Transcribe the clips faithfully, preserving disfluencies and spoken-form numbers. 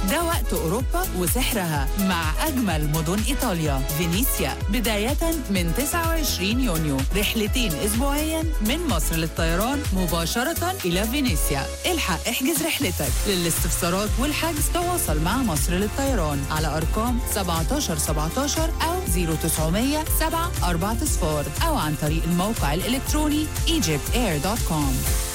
ده وقت أوروبا وسحرها مع أجمل مدن إيطاليا فينيسيا بداية من تسعة وعشرين يونيو. رحلتين أسبوعيا من مصر للطيران مباشرة إلى فينيسيا. الحق احجز رحلتك. للاستفسارات والحجز تواصل مع مصر للطيران على أرقام سبعتاشر سبعتاشر أو صفر تسعمية سبعة أربعة صفار أو عن طريق الموقع الإلكتروني ايجيبت اير دوت كوم.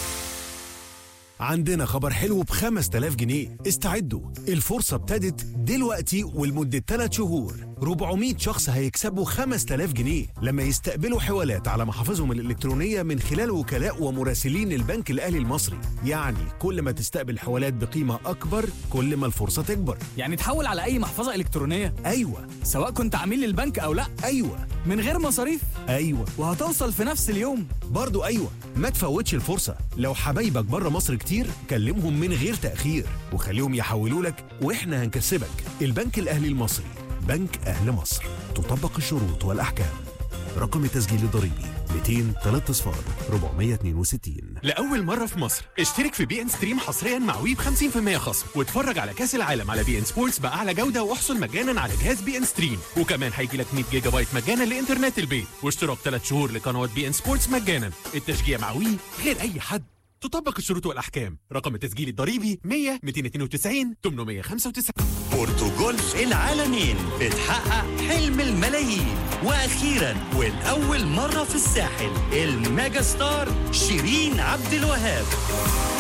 عندنا خبر حلو بخمس تلاف جنيه. استعدوا، الفرصة ابتدت دلوقتي ولمدة ثلاث شهور. أربعمية شخص هيكسبوا خمس تلاف جنيه لما يستقبلوا حوالات على محافظهم الإلكترونية من خلال وكلاء ومراسلين البنك الأهلي المصري. يعني كل ما تستقبل حوالات بقيمة أكبر كل ما الفرصة تكبر. يعني تحول على أي محفظة إلكترونية؟ أيوة. سواء كنت عميل للبنك أو لا؟ أيوة. من غير مصاريف؟ أيوة. وهتوصل في نفس اليوم؟ برضو أيوة. ما تفوتش الفرصة. لو حبايبك بره مصر كتير كلمهم من غير تأخير وخليهم يحولوا لك وإحنا هنكسبك. البنك الأهلي المصري، بنك أهل مصر. تطبق الشروط والأحكام. رقم التسجيل الضريبي مئتين وثلاثة صفار أربعمية واثنين وستين. لأول مرة في مصر اشترك في بي ان ستريم حصريا مع وي ب خمسين بالمية خصم واتفرج على كأس العالم على بي ان سبورتس بأعلى جودة واحصل مجانا على جهاز بي ان ستريم. وكمان هيجي لك مية جيجا بايت مجانا لإنترنت البيت واشتراك ثلاث شهور لقنوات بي ان سبورتس مجانا. التشجيع مع وي غير أي حد. تطبق الشروط والأحكام. رقم التسجيل الضريبي مية مئتين واثنين وتسعين ثمانمية وخمسة وتسعين. بورتوجولف العالمين بتحقق حلم الملايين، واخيرا والاول مره في الساحل الميجا ستار شيرين عبد الوهاب.